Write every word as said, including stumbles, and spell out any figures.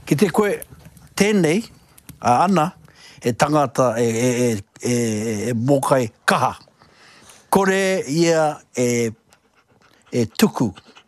Ki te koe tēnei, a ana, e tangata e, e, e, e, e mōkai kaha. Kore ia e, e tuku.